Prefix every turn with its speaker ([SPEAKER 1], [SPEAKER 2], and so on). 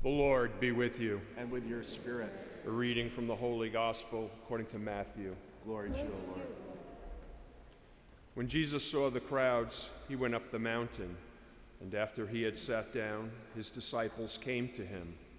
[SPEAKER 1] The Lord be with you.
[SPEAKER 2] And with your spirit.
[SPEAKER 1] A reading from the Holy Gospel according to Matthew.
[SPEAKER 2] Glory to you, O Lord.
[SPEAKER 1] When Jesus saw the crowds, he went up the mountain, and after he had sat down, his disciples came to him.